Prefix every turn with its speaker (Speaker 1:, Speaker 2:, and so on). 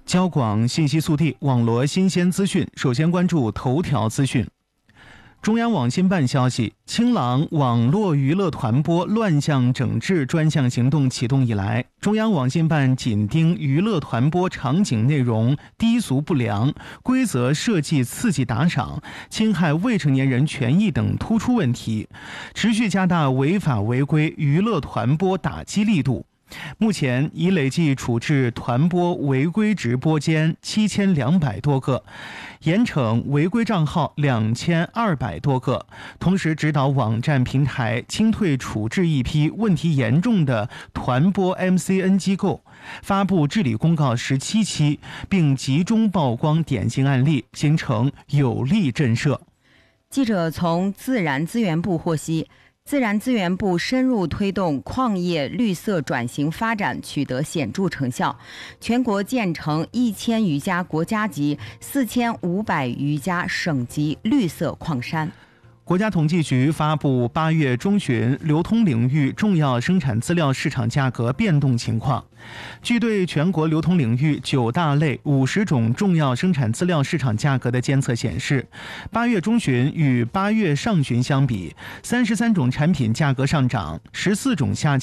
Speaker 1: 交广信息速递，网罗新鲜资讯。首先关注头条资讯。中央网信办消息，清朗网络娱乐团播乱象整治专项行动启动以来，中央网信办紧盯娱乐团播场景内容低俗不良、规则设计刺激打赏、侵害未成年人权益等突出问题，持续加大违法违规娱乐团播打击力度。目前已累计处置团播违规直播间7200多个，严惩违规账号2200多个，同时指导网站平台清退处置一批问题严重的团播 MCN 机构，发布治理公告17期，并集中曝光典型案例，形成有力震慑。
Speaker 2: 记者从自然资源部获悉，自然资源部深入推动矿业绿色转型发展取得显著成效，全国建成1000余家国家级、4500余家省级绿色矿山。
Speaker 1: 国家统计局发布8月中旬流通领域重要生产资料市场价格变动情况。据对全国流通领域9大类50种重要生产资料市场价格的监测显示，8月中旬与8月上旬相比，33种产品价格上涨，14种下降。